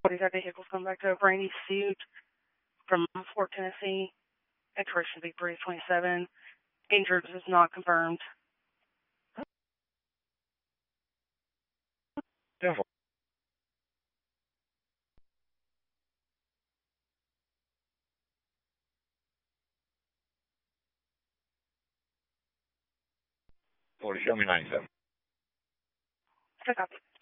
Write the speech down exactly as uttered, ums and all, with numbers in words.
These are vehicles coming back to a Brandy suit from Fort Tennessee. Expiration to be three twenty-seven. Injured is not confirmed. ten four. forty, show me ninety-seven. Check copy.